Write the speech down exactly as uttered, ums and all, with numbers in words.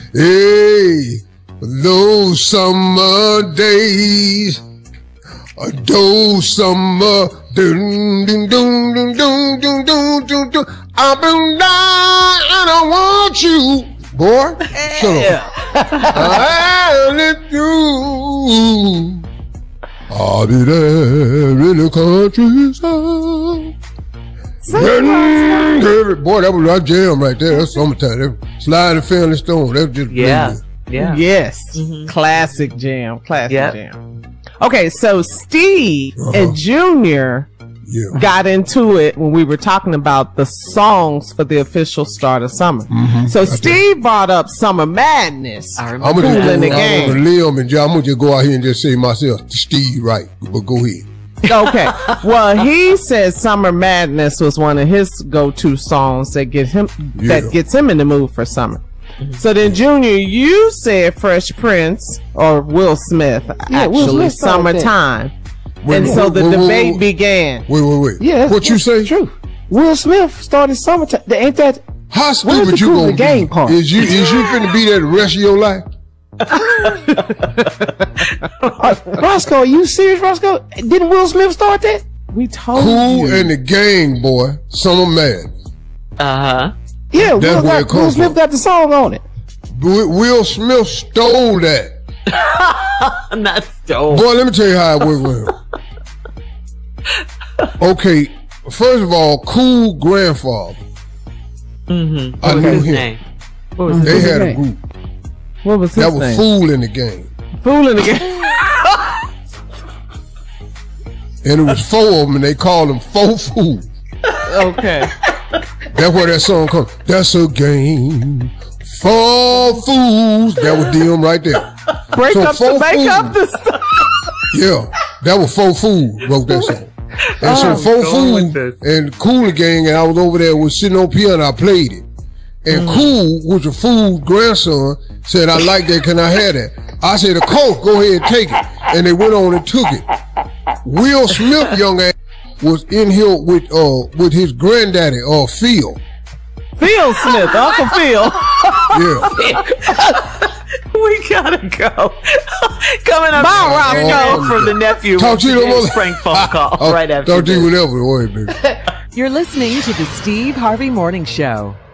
Hey, those summer days, those summer, dun, dun, dun, dun, dun, dun, dun, dun, dun. I've been down and I want you. Boy, shut up. I'll let you. I'll be there in the countryside. Boy, that was our jam right there. That's summertime. That Slide and Family Stone. That just yeah, yeah. Yes, mm-hmm. classic jam, classic yep. jam. Okay, so Steve uh-huh. and Junior yeah. got into it when we were talking about the songs for the official start of summer. Mm-hmm. So Steve brought up Summer Madness. I I'm remember gonna Cool just in the go, game. I'm gonna Liam and John. I'm gonna just go out here and just say myself, Steve, right? But go ahead. Okay. Well, he said Summer Madness was one of his go-to songs that get him Yeah. that gets him in the mood for summer. So then, Junior, you said Fresh Prince or Will Smith, Yeah, actually, Will Smith started that. Summertime. Wait, and wait, so wait, the wait, debate wait, began. Wait, wait, wait. Yeah, what you say? True. Will Smith started summertime. Ain't that? How Where's stupid the you cool gonna the game be? part? Is you is you finna be there the rest of your life? Uh, Roscoe, are you serious, Roscoe? Didn't Will Smith start that? We told Cool you. and the Gang, boy. Summer Madness. Uh-huh. Yeah, That's Will, where got, it comes Will Smith from. got the song on it. Will Will Smith stole that. Not stole. Boy, let me tell you how it went with him. Okay, first of all, Cool grandfather. Mm-hmm. I What knew was his him. name? What was, They his, had a name? group. what was his That was name? Fool in the Game. Fool in the game. And it was four of them, and they called them Four Fools. Okay. That's where that song comes. That's a game for fools. That was them right there. Break So up Four the make Fools. up the stuff. Yeah, that was Four Fools wrote that song. And so Four going with Fools this. and Cool Gang, and I was over there was sitting on piano. I played it, and Cool, which was Fool's grandson, said, "I like that. Can I have that?" I said, "Of course, go ahead and take it." And they went on and took it. Will Smith, young ass, was in here with uh with his granddaddy, uh Phil. Phil Smith, Uncle Phil. Yeah. We gotta go. Coming up Bye, your Roscoe. news from the nephew. Talk to you Today's tomorrow. prank phone call Oh, right after Talk to you this. whenever. Wait, baby. You're listening to the Steve Harvey Morning Show.